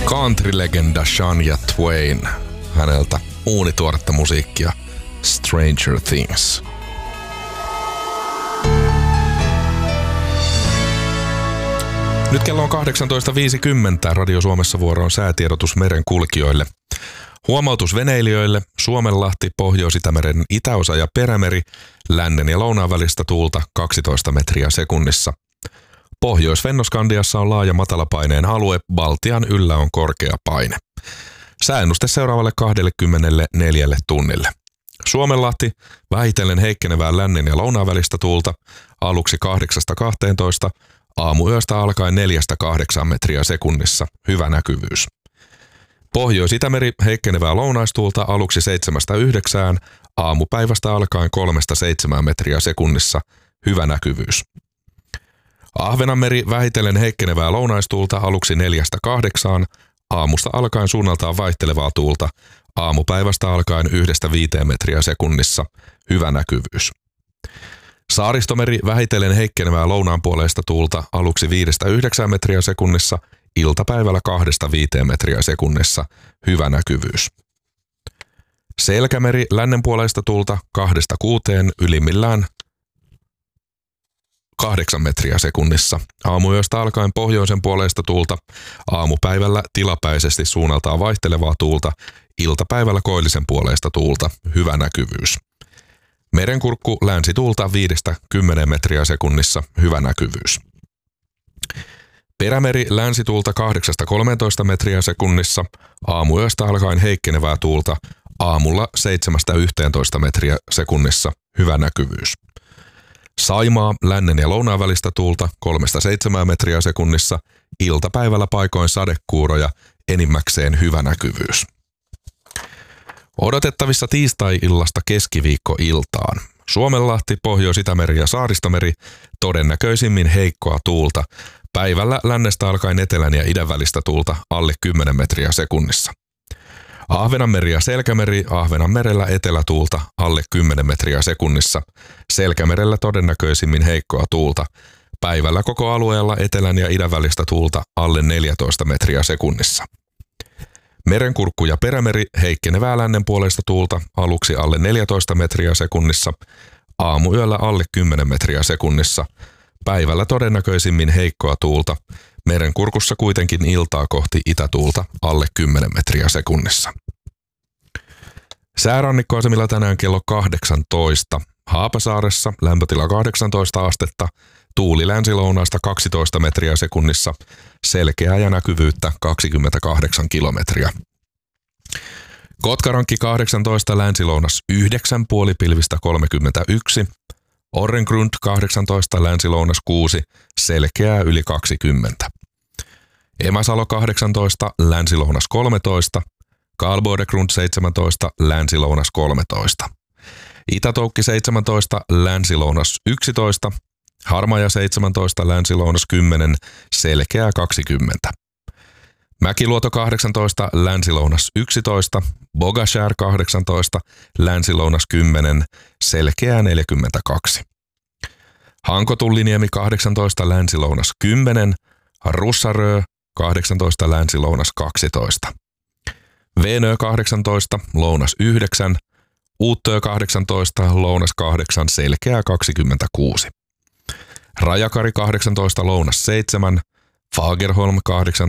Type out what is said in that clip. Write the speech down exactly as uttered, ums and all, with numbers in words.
Country-legenda Shania Twain. Häneltä uunituoretta musiikkia Stranger Things. Nyt kello on kahdeksantoista viisikymmentä. Radio Suomessa vuoro on säätiedotus merenkulkijoille. Huomautus veneilijöille: Suomenlahti, Pohjois-Itämeren itäosa ja Perämeri, lännen ja lounaan välistä tuulta kaksitoista metriä sekunnissa. Pohjois-Fennoskandiassa on laaja matalapaineen alue, Baltian yllä on korkea paine. Sääennuste seuraavalle kaksikymmentäneljä tunnille. Suomenlahti, vähitellen heikkenevää lännen ja lounaan välistä tuulta, aluksi kahdeksasta kahteentoista, aamuyöstä alkaen neljästä kahdeksaan metriä sekunnissa, hyvä näkyvyys. Pohjois-Itämeri, heikkenevää lounaistuulta, aluksi seitsemästä yhdeksään, aamupäivästä alkaen kolmesta seitsemään metriä sekunnissa, hyvä näkyvyys. Ahvenanmeri, vähitellen heikkenevää lounaistuulta, aluksi neljästä kahdeksaan, aamusta alkaen suunnaltaan vaihtelevaa tuulta, aamupäivästä alkaen yhdestä viiteen metriä sekunnissa, hyvä näkyvyys. Saaristomeri, vähitellen heikkenevää lounaanpuoleista tuulta, aluksi viidestä yhdeksään metriä sekunnissa, iltapäivällä kahdesta viiteen metriä sekunnissa, hyvä näkyvyys. Selkämeri, lännenpuoleista tuulta, kahdesta kuuteen, ylimmillään kahdeksan metriä sekunnissa. Aamuyöstä alkaen pohjoisen puoleista tuulta, aamupäivällä tilapäisesti suunnaltaan vaihtelevaa tuulta, iltapäivällä koillisen puoleista tuulta, hyvä näkyvyys. Merenkurkku, länsituulta viidestä kymmeneen metriä sekunnissa, hyvä näkyvyys. Perämeri, länsituulta kahdeksasta kolmeentoista metriä sekunnissa, aamuyöstä alkaen heikkenevää tuulta, aamulla seitsemästä yhteentoista metriä sekunnissa, hyvä näkyvyys. Saimaa, lännen ja lounaan välistä tuulta kolmesta seitsemään metriä sekunnissa, iltapäivällä paikoin sadekuuroja, enimmäkseen hyvä näkyvyys. Odotettavissa tiistai-illasta keskiviikkoiltaan. Suomenlahti, Pohjois-Itämeri ja Saaristomeri, todennäköisimmin heikkoa tuulta. Päivällä lännestä alkaen etelän ja idän välistä tuulta alle kymmenen metriä sekunnissa. Ahvenanmeri ja Selkämeri, Ahvenanmerellä etelätuulta alle kymmenen metriä sekunnissa. Selkämerellä todennäköisimmin heikkoa tuulta. Päivällä koko alueella etelän ja idän välistä tuulta alle neljätoista metriä sekunnissa. Merenkurkku ja Perämeri, heikkenevää lännen puolesta tuulta, aluksi alle neljätoista metriä sekunnissa, aamuyöllä alle kymmenen metriä sekunnissa, päivällä todennäköisimmin heikkoa tuulta, merenkurkussa kuitenkin iltaa kohti itätuulta alle kymmenen metriä sekunnissa. Säärannikkoasemilla tänään kello kahdeksantoista. Haapasaaressa lämpötila kahdeksantoista astetta, tuuli länsilounaasta kaksitoista metriä sekunnissa, selkeää ja näkyvyyttä kaksikymmentäkahdeksan kilometriä. Kotkarankki kahdeksantoista, länsilounas yhdeksän, puolipilvistä kolmekymmentäyksi, Orrengrund kahdeksantoista, länsilounas kuusi, selkeää yli kaksikymmentä. Emäsalo kahdeksantoista, länsilounas kolmetoista, Karlbodegrund seitsemäntoista, länsilounas kolmetoista. Itätoukki seitsemäntoista, länsilounas yksitoista, Harmaja seitsemäntoista, länsilounas kymmenen, selkeää kaksikymmentä. Mäkiluoto kahdeksantoista, länsilounas yksitoista, Bogashär kahdeksantoista, länsilounas kymmenen, selkeää neljäkymmentäkaksi. Hankotulliniemi kahdeksantoista, länsilounas kymmenen, Russarö kahdeksantoista, länsilounas kaksitoista. Venö kahdeksantoista, lounas yhdeksän, Uuttöö kahdeksantoista, lounas kahdeksan, selkeää kaksikymmentäkuusi. Rajakari kahdeksantoista, lounas seitsemän, Fagerholm kahdeksantoista,